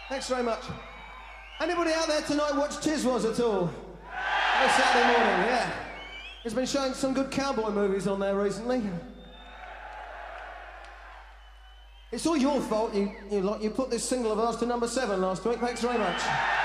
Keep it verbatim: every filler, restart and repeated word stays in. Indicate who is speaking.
Speaker 1: Thanks very much. Anybody out there tonight watch Tiswas at all? On Saturday morning, yeah. He's been showing some good cowboy movies on there recently. It's all your fault. You, you, you put this single of ours to number seven last week. Thanks very much.